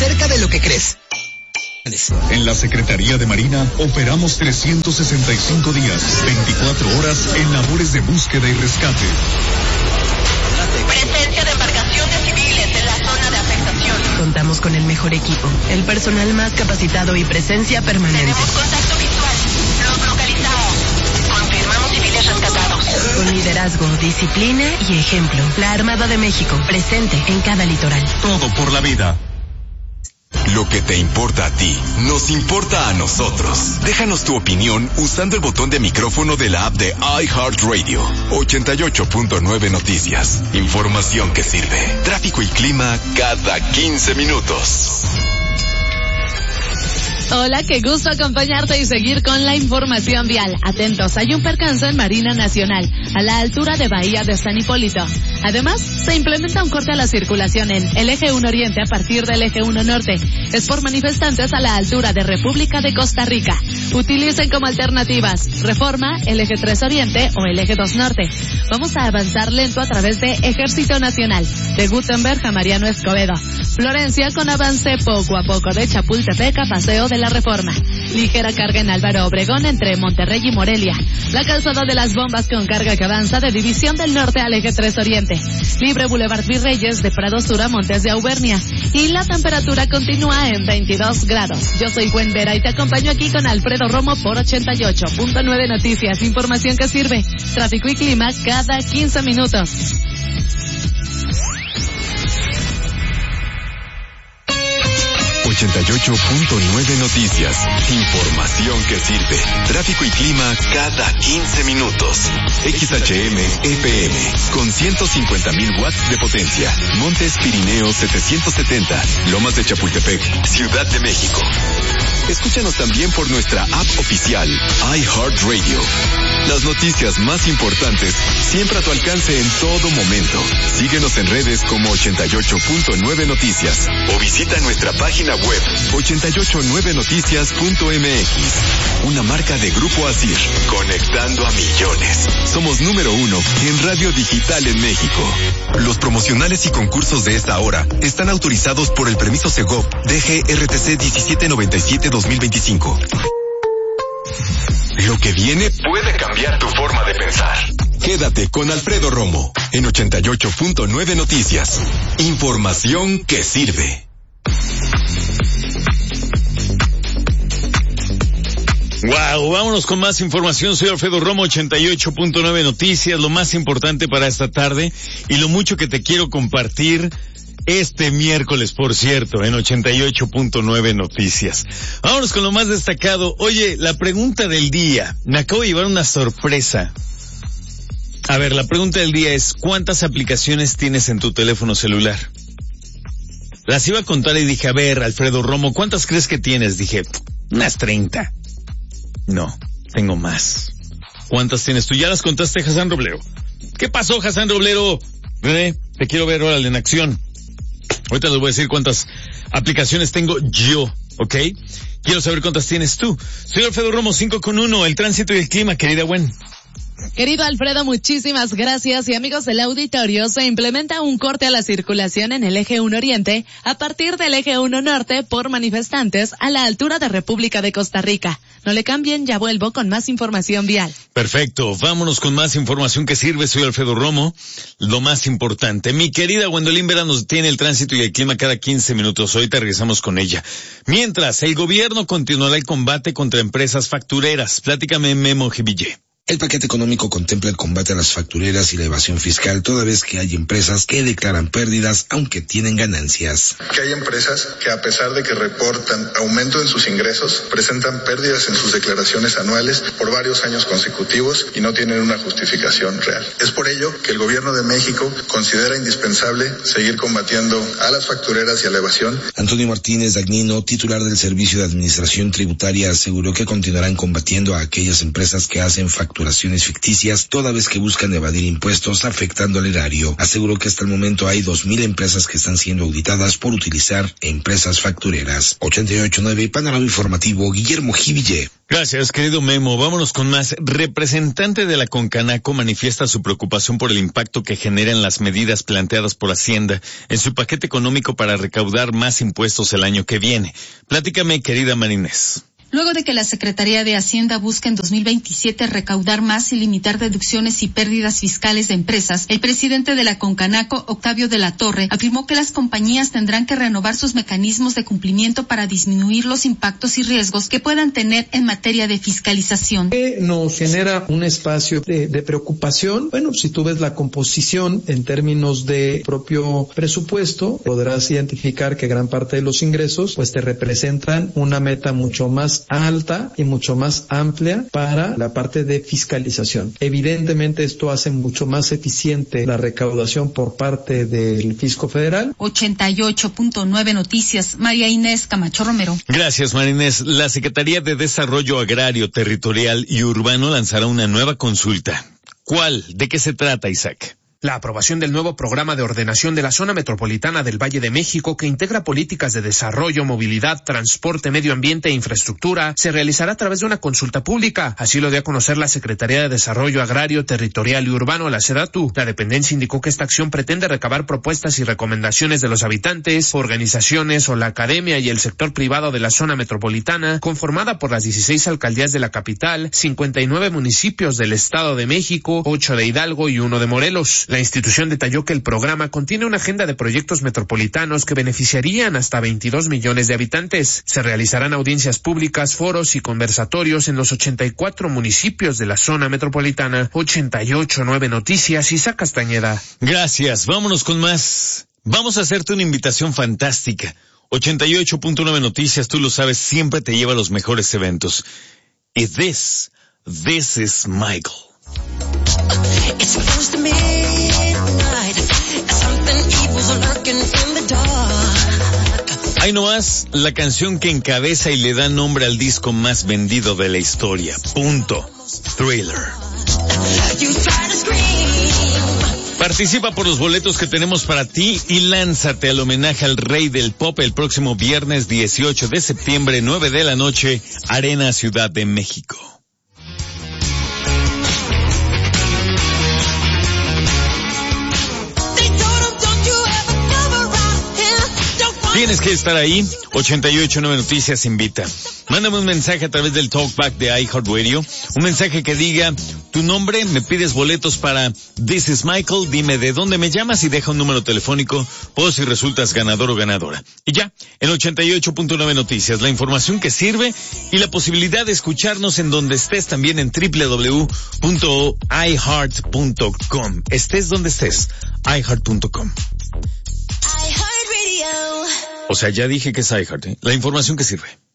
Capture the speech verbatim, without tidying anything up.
cerca de lo que crees. En la Secretaría de Marina operamos trescientos sesenta y cinco días, veinticuatro horas en labores de búsqueda y rescate. Presencia de embarcaciones civiles en la zona de afectación. Contamos con el mejor equipo, el personal más capacitado y presencia permanente. Tenemos contacto visual. Los localizamos. Confirmamos civiles rescatados. Con liderazgo, disciplina y ejemplo. La Armada de México, presente en cada litoral. Todo por la vida. Lo que te importa a ti, nos importa a nosotros. Déjanos tu opinión usando el botón de micrófono de la app de iHeartRadio. ochenta y ocho punto nueve Noticias. Información que sirve. Tráfico y clima cada quince minutos. Hola, qué gusto acompañarte y seguir con la información vial. Atentos, hay un percance en Marina Nacional, a la altura de Bahía de San Hipólito. Además, se implementa un corte a la circulación en el eje uno Oriente a partir del eje uno Norte. Es por manifestantes a la altura de República de Costa Rica. Utilicen como alternativas Reforma, el eje tres Oriente o el eje dos Norte. Vamos a avanzar lento a través de Ejército Nacional, de Gutenberg a Mariano Escobedo. Florencia con avance poco a poco de Chapultepec a Paseo de la Reforma. Ligera carga en Álvaro Obregón entre Monterrey y Morelia. La calzada de las Bombas con carga que avanza de División del Norte al eje tres Oriente. Libre Boulevard Virreyes de Prado Sur a Montes de Auvernia. Y la temperatura continúa en veintidós grados. Yo soy Gwen Vera y te acompaño aquí con Alfredo Romo por ochenta y ocho punto nueve Noticias. Información que sirve. Tráfico y clima cada quince minutos. ochenta y ocho punto nueve Noticias. Información que sirve. Tráfico y clima cada quince minutos. X H M F M con ciento cincuenta mil watts de potencia. Montes Pirineos setecientos setenta. Lomas de Chapultepec, Ciudad de México. Escúchanos también por nuestra app oficial, iHeartRadio. Las noticias más importantes siempre a tu alcance en todo momento. Síguenos en redes como ochenta y ocho punto nueve Noticias o visita nuestra página web ochenta y ocho nueve noticias punto m x. Una marca de Grupo Asir, conectando a millones. Somos número uno en radio digital en México. Los promocionales y concursos de esta hora están autorizados por el permiso Segov D G R T C diecisiete noventa y siete dos mil veinticinco. Lo que viene puede cambiar tu forma de pensar. Quédate con Alfredo Romo en ochenta y ocho punto nueve Noticias. Información que sirve. Wow, vámonos con más información. Soy Alfredo Romo, ochenta y ocho punto nueve Noticias, lo más importante para esta tarde y lo mucho que te quiero compartir este miércoles, por cierto, en ochenta y ocho punto nueve Noticias. Vámonos con lo más destacado. Oye, la pregunta del día. Me acabo de llevar una sorpresa. A ver, la pregunta del día es, ¿cuántas aplicaciones tienes en tu teléfono celular? Las iba a contar y dije, a ver, Alfredo Romo, ¿cuántas crees que tienes? Dije, unas treinta. No, tengo más. ¿Cuántas tienes tú? ¿Ya las contaste, Hassan Roblero? ¿Qué pasó, Hassan Roblero? René, te quiero ver ahora en acción. Ahorita les voy a decir cuántas aplicaciones tengo yo, ¿ok? Quiero saber cuántas tienes tú. Soy Alfredo Romo, cinco con uno, el tránsito y el clima, querida Gwen. Querido Alfredo, muchísimas gracias. Y amigos del auditorio, se implementa un corte a la circulación en el eje uno Oriente a partir del eje uno Norte por manifestantes a la altura de República de Costa Rica. No le cambien, ya vuelvo con más información vial. Perfecto, vámonos con más información que sirve. Soy Alfredo Romo. Lo más importante, mi querida Gwendolyn Vera nos tiene el tránsito y el clima cada quince minutos. Ahorita regresamos con ella. Mientras, el gobierno continuará el combate contra empresas factureras. Pláticame, Memo Jiville. El paquete económico contempla el combate a las factureras y la evasión fiscal, toda vez que hay empresas que declaran pérdidas aunque tienen ganancias. Que hay empresas que, a pesar de que reportan aumento en sus ingresos, presentan pérdidas en sus declaraciones anuales por varios años consecutivos y no tienen una justificación real. Es por ello que el Gobierno de México considera indispensable seguir combatiendo a las factureras y a la evasión. Antonio Martínez Dagnino, titular del Servicio de Administración Tributaria, aseguró que continuarán combatiendo a aquellas empresas que hacen facturas facturaciones ficticias toda vez que buscan evadir impuestos afectando al erario. Aseguró que hasta el momento hay dos mil empresas que están siendo auditadas por utilizar empresas factureras. ochenta y ocho punto nueve Panorama Informativo, Guillermo Jiville. Gracias, querido Memo. Vámonos con más. Representante de la Concanaco manifiesta su preocupación por el impacto que generan las medidas planteadas por Hacienda en su paquete económico para recaudar más impuestos el año que viene. Platícame, querida Marinés. Luego de que la Secretaría de Hacienda busca en dos mil veintisiete recaudar más y limitar deducciones y pérdidas fiscales de empresas, el presidente de la Concanaco, Octavio de la Torre, afirmó que las compañías tendrán que renovar sus mecanismos de cumplimiento para disminuir los impactos y riesgos que puedan tener en materia de fiscalización. ¿Qué nos genera un espacio de, de preocupación? Bueno, si tú ves la composición en términos de propio presupuesto, podrás identificar que gran parte de los ingresos pues te representan una meta mucho más alta y mucho más amplia para la parte de fiscalización. Evidentemente esto hace mucho más eficiente la recaudación por parte del Fisco Federal. ochenta y ocho punto nueve Noticias, María Inés Camacho Romero. Gracias, María Inés. La Secretaría de Desarrollo Agrario, Territorial y Urbano lanzará una nueva consulta. ¿Cuál? ¿De qué se trata, Isaac? La aprobación del nuevo programa de ordenación de la zona metropolitana del Valle de México, que integra políticas de desarrollo, movilidad, transporte, medio ambiente e infraestructura, se realizará a través de una consulta pública. Así lo dio a conocer la Secretaría de Desarrollo Agrario, Territorial y Urbano, la SEDATU. La dependencia indicó que esta acción pretende recabar propuestas y recomendaciones de los habitantes, organizaciones o la academia y el sector privado de la zona metropolitana, conformada por las dieciséis alcaldías de la capital, cincuenta y nueve municipios del Estado de México, ocho de Hidalgo y uno de Morelos. La institución detalló que el programa contiene una agenda de proyectos metropolitanos que beneficiarían hasta veintidós millones de habitantes. Se realizarán audiencias públicas, foros y conversatorios en los ochenta y cuatro municipios de la zona metropolitana. ochenta y ocho punto nueve Noticias, Isaac Castañeda. Gracias. Vámonos con más. Vamos a hacerte una invitación fantástica. ochenta y ocho punto nueve Noticias, tú lo sabes, siempre te lleva a los mejores eventos. Y this, this is Michael. It's close to midnight, something evil's lurking in the dark. Ahí nomás, la canción que encabeza y le da nombre al disco más vendido de la historia. Punto. Thriller. You try to scream. Participa por los boletos que tenemos para ti y lánzate al homenaje al rey del pop el próximo viernes dieciocho de septiembre, nueve de la noche, Arena Ciudad de México. Tienes que estar ahí. ochenta y ocho punto nueve Noticias invita. Mándame un mensaje a través del Talkback de iHeartRadio. Un mensaje que diga tu nombre, me pides boletos para This is Michael, dime de dónde me llamas y deja un número telefónico por si resultas ganador o ganadora. Y ya, en ochenta y ocho punto nueve Noticias, la información que sirve y la posibilidad de escucharnos en donde estés, también en doble u doble u doble u punto i heart punto com. Estés donde estés, i heart punto com. O sea, ya dije que es iHeart, ¿eh? La información que sirve.